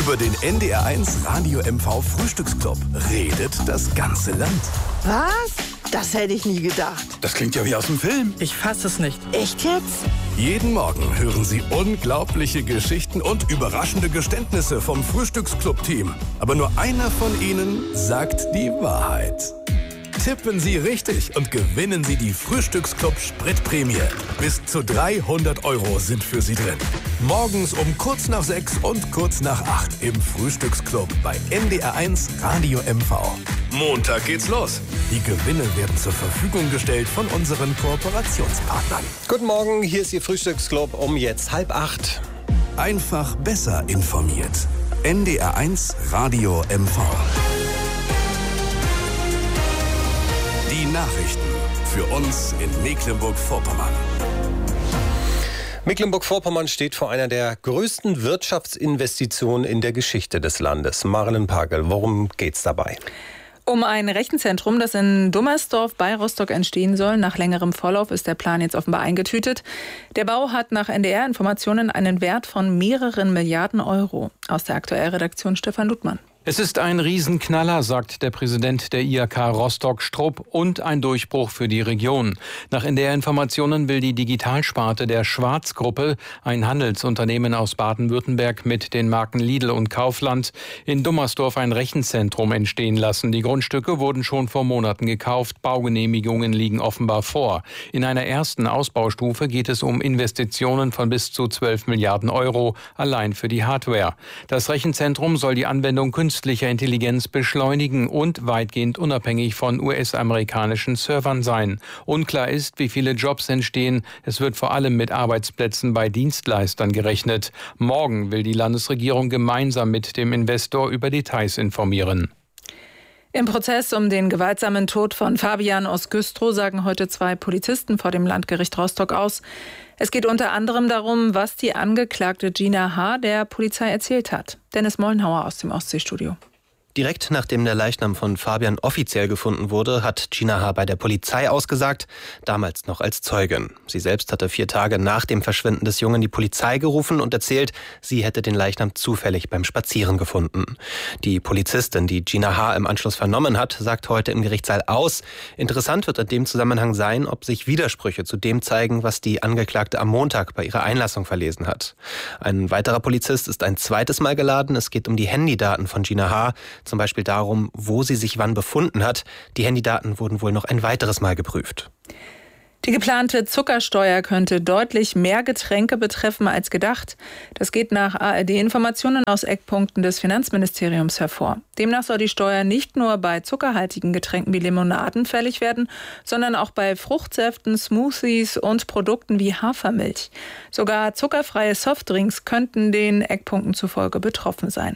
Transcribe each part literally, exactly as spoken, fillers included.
Über den N D R eins Radio M V Frühstücksclub redet das ganze Land. Was? Das hätte ich nie gedacht. Das klingt ja wie aus dem Film. Ich fass es nicht. Echt jetzt? Jeden Morgen hören Sie unglaubliche Geschichten und überraschende Geständnisse vom Frühstücksclub-Team. Aber nur einer von ihnen sagt die Wahrheit. Tippen Sie richtig und gewinnen Sie die Frühstücksclub-Spritprämie. Bis zu dreihundert Euro sind für Sie drin. Morgens um kurz nach sechs und kurz nach acht im Frühstücksclub bei N D R eins Radio M V. Montag geht's los. Die Gewinne werden zur Verfügung gestellt von unseren Kooperationspartnern. Guten Morgen, hier ist Ihr Frühstücksclub um jetzt halb acht. Einfach besser informiert. N D R eins Radio M V. Die Nachrichten für uns in Mecklenburg-Vorpommern. Mecklenburg-Vorpommern steht vor einer der größten Wirtschaftsinvestitionen in der Geschichte des Landes. Marilyn Pagel, worum geht's dabei? Um ein Rechenzentrum, das in Dummersdorf bei Rostock entstehen soll. Nach längerem Vorlauf ist der Plan jetzt offenbar eingetütet. Der Bau hat nach N D R-Informationen einen Wert von mehreren Milliarden Euro. Aus der Aktuellredaktion Stefan Ludmann. Es ist ein Riesenknaller, sagt der Präsident der I H K Rostock Strupp, und ein Durchbruch für die Region. Nach N D R-Informationen will die Digitalsparte der Schwarz-Gruppe, ein Handelsunternehmen aus Baden-Württemberg mit den Marken Lidl und Kaufland, in Dummersdorf ein Rechenzentrum entstehen lassen. Die Grundstücke wurden schon vor Monaten gekauft, Baugenehmigungen liegen offenbar vor. In einer ersten Ausbaustufe geht es um Investitionen von bis zu zwölf Milliarden Euro, allein für die Hardware. Das Rechenzentrum soll die Anwendung künstlicher künstlicher Intelligenz beschleunigen und weitgehend unabhängig von U S-amerikanischen Servern sein. Unklar ist, wie viele Jobs entstehen. Es wird vor allem mit Arbeitsplätzen bei Dienstleistern gerechnet. Morgen will die Landesregierung gemeinsam mit dem Investor über Details informieren. Im Prozess um den gewaltsamen Tod von Fabian aus Güstrow sagen heute zwei Polizisten vor dem Landgericht Rostock aus. Es geht unter anderem darum, was die Angeklagte Gina H. der Polizei erzählt hat. Dennis Mollenhauer aus dem Ostseestudio. Direkt nachdem der Leichnam von Fabian offiziell gefunden wurde, hat Gina H. bei der Polizei ausgesagt, damals noch als Zeugin. Sie selbst hatte vier Tage nach dem Verschwinden des Jungen die Polizei gerufen und erzählt, sie hätte den Leichnam zufällig beim Spazieren gefunden. Die Polizistin, die Gina H. im Anschluss vernommen hat, sagt heute im Gerichtssaal aus. Interessant wird in dem Zusammenhang sein, ob sich Widersprüche zu dem zeigen, was die Angeklagte am Montag bei ihrer Einlassung verlesen hat. Ein weiterer Polizist ist ein zweites Mal geladen. Es geht um die Handydaten von Gina H., zum Beispiel darum, wo sie sich wann befunden hat. Die Handydaten wurden wohl noch ein weiteres Mal geprüft. Die geplante Zuckersteuer könnte deutlich mehr Getränke betreffen als gedacht. Das geht nach A R D-Informationen aus Eckpunkten des Finanzministeriums hervor. Demnach soll die Steuer nicht nur bei zuckerhaltigen Getränken wie Limonaden fällig werden, sondern auch bei Fruchtsäften, Smoothies und Produkten wie Hafermilch. Sogar zuckerfreie Softdrinks könnten den Eckpunkten zufolge betroffen sein.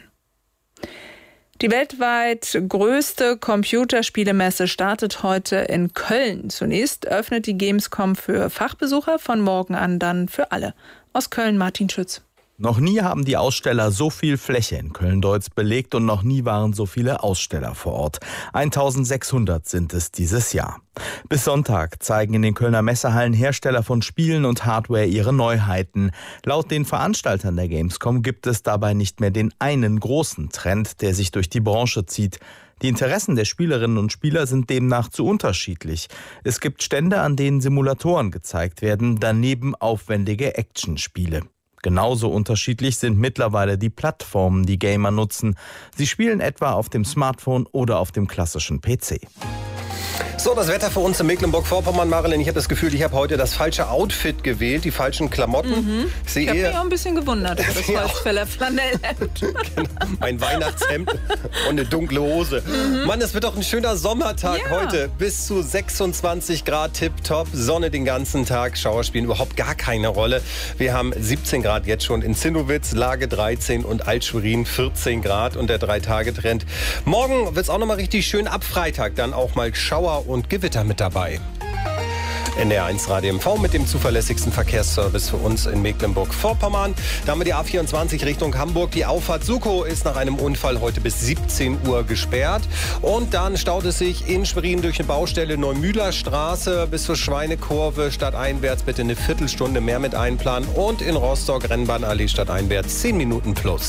Die weltweit größte Computerspielemesse startet heute in Köln. Zunächst öffnet die Gamescom für Fachbesucher, von morgen an dann für alle. Aus Köln Martin Schütz. Noch nie haben die Aussteller so viel Fläche in Köln-Deutz belegt und noch nie waren so viele Aussteller vor Ort. eintausendsechshundert sind es dieses Jahr. Bis Sonntag zeigen in den Kölner Messehallen Hersteller von Spielen und Hardware ihre Neuheiten. Laut den Veranstaltern der Gamescom gibt es dabei nicht mehr den einen großen Trend, der sich durch die Branche zieht. Die Interessen der Spielerinnen und Spieler sind demnach zu unterschiedlich. Es gibt Stände, an denen Simulatoren gezeigt werden, daneben aufwendige Actionspiele. Genauso unterschiedlich sind mittlerweile die Plattformen, die Gamer nutzen. Sie spielen etwa auf dem Smartphone oder auf dem klassischen P C. So, das Wetter für uns in Mecklenburg-Vorpommern. Marilyn, ich habe das Gefühl, ich habe heute das falsche Outfit gewählt, die falschen Klamotten. Mhm. Ich, ich habe mich auch ein bisschen gewundert über das Holzfäller Flanellhemd. Genau, mein Weihnachtshemd und eine dunkle Hose. Mhm. Mann, es wird doch ein schöner Sommertag ja. heute. Bis zu sechsundzwanzig Grad, tipptopp, Sonne den ganzen Tag. Schauer spielen überhaupt gar keine Rolle. Wir haben siebzehn Grad jetzt schon in Zinnowitz, Lage dreizehn und Alt-Schwerin vierzehn Grad und der Drei-Tage-Trend. Morgen wird es auch noch mal richtig schön. Ab Freitag dann auch mal Schauer und Gewitter mit dabei. N D R eins Radio M V mit dem zuverlässigsten Verkehrsservice für uns in Mecklenburg-Vorpommern. Da haben wir die A vierundzwanzig Richtung Hamburg. Die Auffahrt Sukow ist nach einem Unfall heute bis siebzehn Uhr gesperrt. Und dann staut es sich in Schwerin durch eine Baustelle Neumühler Straße bis zur Schweinekurve stadteinwärts. Bitte eine Viertelstunde mehr mit einplanen. Und in Rostock Rennbahnallee stadteinwärts zehn Minuten plus.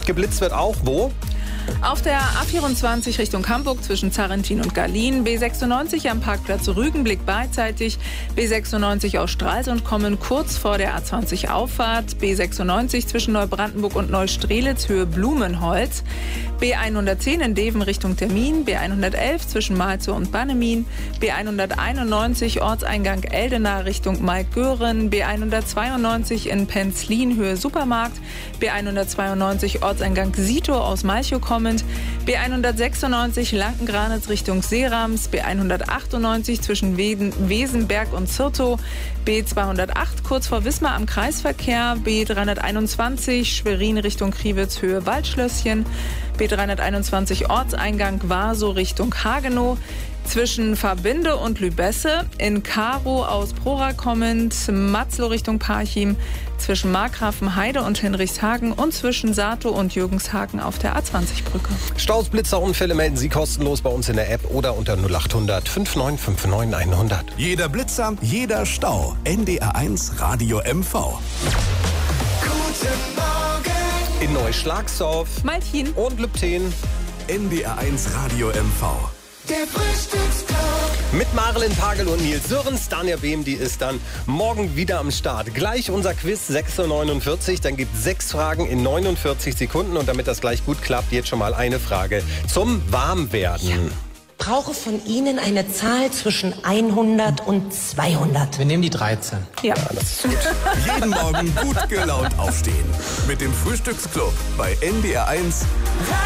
geblitzt wird auch wo? Auf der A vierundzwanzig Richtung Hamburg zwischen Zarrentin und Garlin, B sechsundneunzig am Parkplatz Rügenblick beidseitig, B sechsundneunzig aus Stralsund kommen kurz vor der A zwanzig Auffahrt, B sechsundneunzig zwischen Neubrandenburg und Neustrelitz Höhe Blumenholz, B hundertzehn in Deven Richtung Termin, B hundertelf zwischen Malzow und Bannemin, B hunderteinundneunzig Ortseingang Eldena Richtung Maigören, B hundertzweiundneunzig in Penzlin Höhe Supermarkt, B hundertzweiundneunzig Ortseingang Sito aus Malchow kommend, B hundertsechsundneunzig Lankengranitz Richtung Seerams, B hundertachtundneunzig zwischen Weden, Wesenberg und Zirtow, B zweihundertacht kurz vor Wismar am Kreisverkehr, B dreihunderteinundzwanzig Schwerin Richtung Kriwitz Höhe Waldschlösschen, B dreihunderteinundzwanzig Ortseingang Warsow Richtung Hagenow, zwischen Verbinde und Lübesse, in Karo aus Prora kommend, Matzlow Richtung Parchim, zwischen Markgrafenheide und Hinrichshagen und zwischen Satow und Jürgenshagen auf der A zwanzig Brücke. Staus, Blitzer, Unfälle melden Sie kostenlos bei uns in der App oder unter null achthundert fünfundneunzig neunundfünfzig hundert. Jeder Blitzer, jeder Stau. N D R eins Radio M V. Guten Morgen. In Neuschlagsdorf Maltin und Lübten. N D R eins Radio M V. Der Frühstücksclub. Mit Marilyn Pagel und Nils Sörens. Danja Behm, die ist dann morgen wieder am Start. Gleich unser Quiz sechs Uhr neunundvierzig. Dann gibt es sechs Fragen in neunundvierzig Sekunden. Und damit das gleich gut klappt, jetzt schon mal eine Frage zum Warmwerden. Ja. Brauche von Ihnen eine Zahl zwischen hundert und zweihundert. Wir nehmen die dreizehn. Ja. Ja, das ist gut. Jeden Morgen gut gelaunt aufstehen. Mit dem Frühstücksclub bei N D R eins.